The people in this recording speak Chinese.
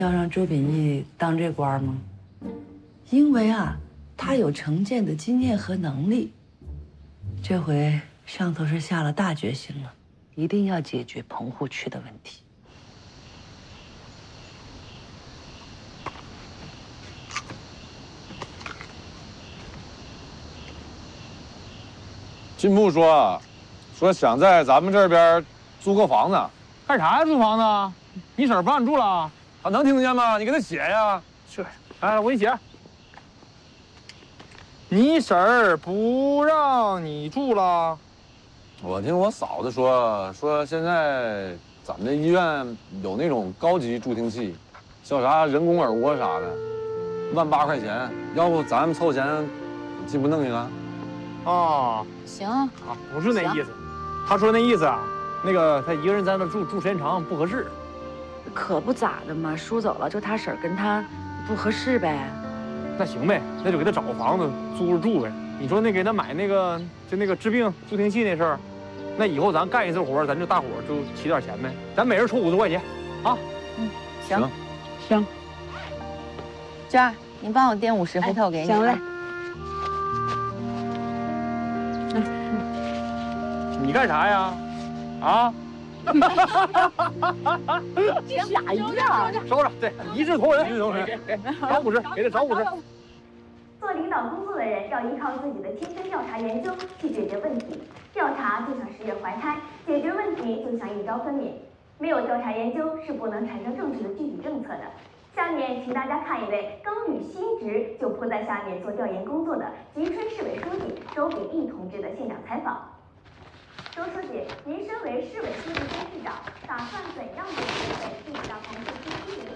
要让周秉义当这官吗？因为啊，他有成建的经验和能力。这回上头是下了大决心了，一定要解决棚户区的问题。 金部说想在咱们这边租个房子， 干啥呀？租房子？你婶儿不让你住了？ 他能听见吗？你给他写呀。 这，哎，我给你写。你婶儿不让你住了？ 我听我嫂子说现在咱们这医院有那种高级助听器，叫啥人工耳蜗啥的，18000块钱，要不咱们凑钱进步弄一个？ 哦， 行啊，不是那意思。他说那意思啊，那个他一个人在那住时间长不合适。 可不咋的嘛，叔走了，就他婶儿跟他不合适呗。 那行呗，那就给他找个房子租着住呗。你说那给他买那个就那个治病助听器那事儿，那以后咱干一次活，咱就大伙儿就起点钱呗，咱每人出50多块钱，啊？ 行， 行。 娟儿，你帮我垫50，回头我给你。 行嘞。 你干啥呀？啊？ 吓一跳！ 收着，对，一视同仁，一视同仁。给找50，给他找50。 做领导工作的人要依靠自己的亲身调查研究去解决问题，调查就像十月怀胎，解决问题就像一朝分娩。没有调查研究是不能产生正确的具体政策的。下面请大家看一位刚履新职就扑在下面做调研工作的吉春市委书记周秉义同志的现场采访。周书记，您身为市委书记兼市长，打算怎样对市委治理到棚户区居民